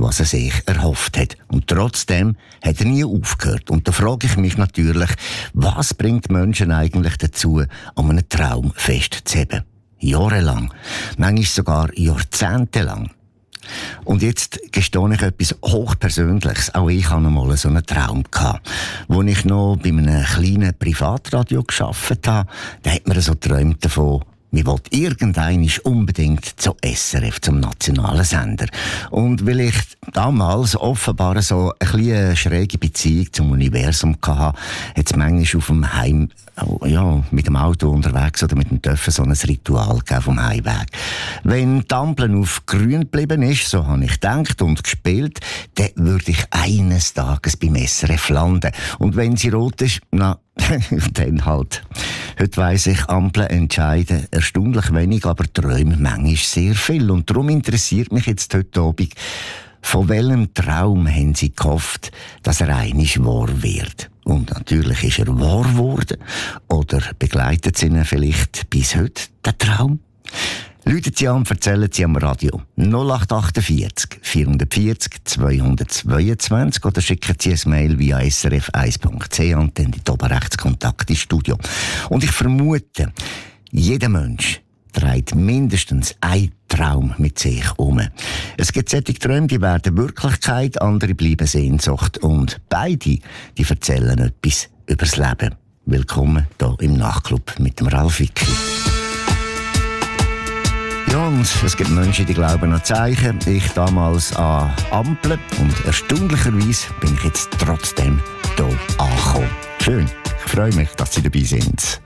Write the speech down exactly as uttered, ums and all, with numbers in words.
was er sich erhofft hat. Und trotzdem hat er nie aufgehört. Und da frage ich mich natürlich, was bringt Menschen eigentlich dazu, an einem Traum festzuhalten? Jahrelang, manchmal sogar jahrzehntelang. Und jetzt gestehe ich etwas Hochpersönliches. Auch ich hatte einmal so einen Traum gehabt. Als ich noch bei einem kleinen Privatradio gearbeitet habe, da hat man so geträumt davon, wir wollten irgendwann unbedingt zu S R F, zum nationalen Sender. Und weil ich damals offenbar so eine kleine schräge Beziehung zum Universum hatte, hat es manchmal auf dem Heim, ja, mit dem Auto unterwegs oder mit dem Töpfen so ein Ritual gegeben vom Heimweg. Wenn die Ampel auf grün geblieben ist, so habe ich gedacht und gespielt, dann würde ich eines Tages beim S R F landen. Und wenn sie rot ist, na, dann halt. Heute weiss ich, Ampeln entscheiden erstaunlich wenig, aber träumen manchmal sehr viel. Und darum interessiert mich jetzt heute Abend, von welchem Traum haben Sie gehofft, dass er einisch wahr wird? Und natürlich ist er wahr geworden. Oder begleitet Sie ihn vielleicht bis heute, der Traum? Rufen Sie an und erzählen Sie am Radio null acht achtundvierzig vierhundertvierzig zweihundertzweiundzwanzig oder schicken Sie ein Mail via s r f eins punkt c h und dann die Oberrechtskontakt ins Studio. Und ich vermute, jeder Mensch trägt mindestens einen Traum mit sich um. Es gibt solche Träume, die werden Wirklichkeit, andere bleiben Sehnsucht. Und beide, die erzählen etwas über das Leben. Willkommen hier im Nachtclub mit dem Ralf Wicki. Ja, und es gibt Menschen, die glauben an Zeichen. Ich damals an Ampeln. Und erstaunlicherweise bin ich jetzt trotzdem hier angekommen. Schön. Ich freue mich, dass Sie dabei sind.